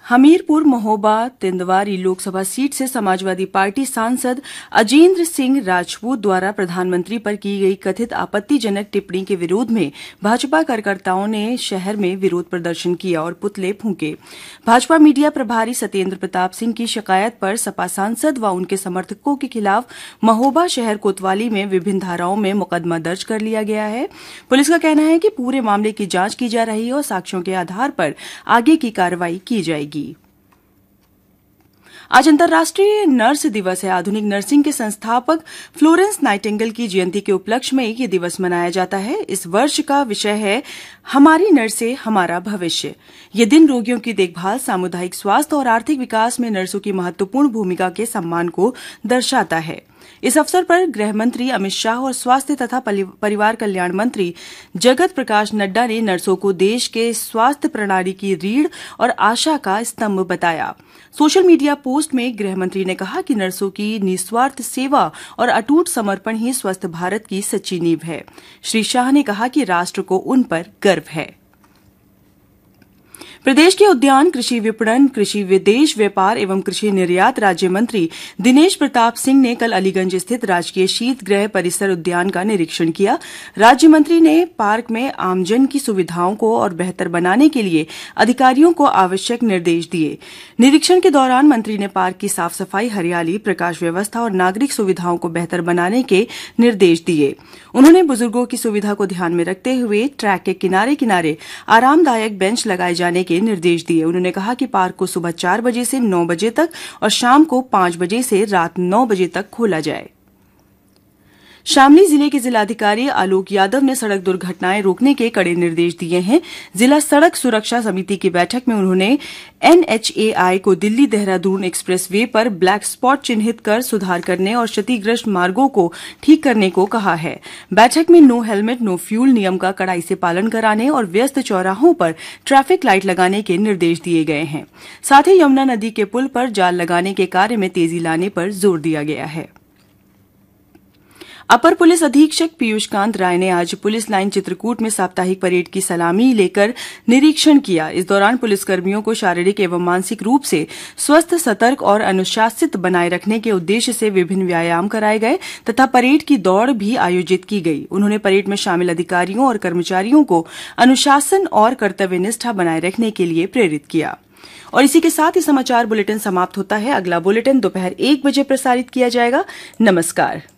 Hamirpur Mahoba Tindwari Lok Sabha seat से Samajwadi party सांसद अजेंद्र सिंह राजपूत द्वारा प्रधानमंत्री पर की गई कथित आपत्तिजनक टिप्पणी के विरोध में भाजपा कार्यकर्ताओं ने शहर में विरोध प्रदर्शन किया और पुतले फूंके। भाजपा मीडिया प्रभारी सत्येंद्र प्रताप सिंह की शिकायत पर सपा सांसद व उनके समर्थकों के खिलाफ महोबा शहर कोतवाली में विभिन्न धाराओं में मुकदमा दर्ज कर लिया गया है। पुलिस का कहना है कि पूरे मामले की जांच की जा रही है और साक्ष्यों के आधार पर आगे की कार्रवाई की जाएगी। आज अंतर्राष्ट्रीय नर्स दिवस है। आधुनिक नर्सिंग के संस्थापक फ्लोरेंस नाइटिंगेल की जयंती के उपलक्ष्य में ये दिवस मनाया जाता है। इस वर्ष का विषय है हमारी नर्सें हमारा भविष्य। ये दिन रोगियों की देखभाल, सामुदायिक स्वास्थ्य और आर्थिक विकास में नर्सों की महत्वपूर्ण भूमिका के सम्मान को दर्शाता है। इस अवसर पर गृह मंत्री अमित शाह और स्वास्थ्य तथा परिवार कल्याण मंत्री जगत प्रकाश नड्डा ने नर्सों को देश के स्वास्थ्य प्रणाली की रीढ़ और आशा का स्तंभ बताया। सोशल मीडिया पोस्ट में गृह मंत्री ने कहा कि नर्सों की निस्वार्थ सेवा और अटूट समर्पण ही स्वस्थ भारत की सच्ची नींव है। श्री शाह ने कहा कि राष्ट्र को उन पर गर्व है। प्रदेश के उद्यान, कृषि विपणन, कृषि विदेश व्यापार एवं कृषि निर्यात राज्य मंत्री दिनेश प्रताप सिंह ने कल अलीगंज स्थित राजकीय शीतगृह परिसर उद्यान का निरीक्षण किया। राज्य मंत्री ने पार्क में आमजन की सुविधाओं को और बेहतर बनाने के लिए अधिकारियों को आवश्यक निर्देश दिए। निरीक्षण के दौरान मंत्री ने पार्क की साफ सफाई, हरियाली, प्रकाश व्यवस्था और नागरिक सुविधाओं को बेहतर बनाने के निर्देश दिए। उन्होंने बुजुर्गों की सुविधा को ध्यान में रखते हुए ट्रैक के किनारे किनारे आरामदायक बेंच लगाए जाने के निर्देश दिए। उन्होंने कहा कि पार्क को सुबह 4 बजे से 9 बजे तक और शाम को 5 बजे से रात 9 बजे तक खोला जाए। शामली जिले के जिलाधिकारी आलोक यादव ने सड़क दुर्घटनाएं रोकने के कड़े निर्देश दिए हैं। जिला सड़क सुरक्षा समिति की बैठक में उन्होंने NHAI को दिल्ली देहरादून एक्सप्रेस वे पर ब्लैक स्पॉट चिन्हित कर सुधार करने और क्षतिग्रस्त मार्गों को ठीक करने को कहा है। बैठक में नो हेलमेट नो फ्यूल नियम का कड़ाई से पालन कराने और व्यस्त चौराहों पर ट्रैफिक लाइट लगाने के निर्देश दिए गए हैं। साथ ही यमुना नदी के पुल पर जाल लगाने के कार्य में तेजी लाने पर जोर दिया गया है। अपर पुलिस अधीक्षक पीयूष कांत राय ने आज पुलिस लाइन चित्रकूट में साप्ताहिक परेड की सलामी लेकर निरीक्षण किया। इस दौरान पुलिसकर्मियों को शारीरिक एवं मानसिक रूप से स्वस्थ, सतर्क और अनुशासित बनाए रखने के उद्देश्य से विभिन्न व्यायाम कराए गए तथा परेड की दौड़ भी आयोजित की गई। उन्होंने परेड में शामिल अधिकारियों और कर्मचारियों को अनुशासन और कर्तव्यनिष्ठा बनाए रखने के लिए प्रेरित किया। और इसी के साथ ही समाचार बुलेटिन समाप्त होता है। अगला बुलेटिन दोपहर 1 बजे प्रसारित किया जाएगा। नमस्कार।